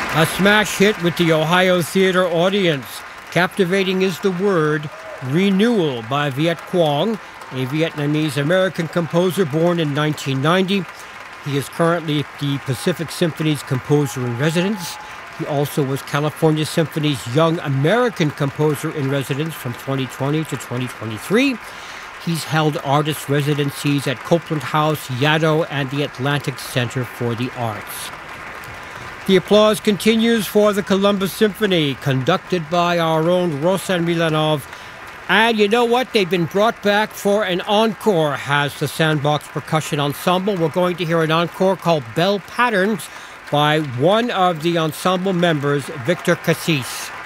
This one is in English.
A smash hit with the Ohio theater audience. Captivating is the word, Renewal by Viet Quang, a Vietnamese-American composer born in 1990. He is currently the Pacific Symphony's composer in residence. He also was California Symphony's Young American Composer in Residence from 2020 to 2023. He's held artist residencies at Copeland House, Yaddo, and the Atlantic Center for the Arts. The applause continues for the Columbus Symphony, conducted by our own Rosen Milanov. And you know what? They've been brought back for an encore, has the Sandbox Percussion Ensemble. We're going to hear an encore called Bell Patterns by one of the ensemble members, Victor Cassis.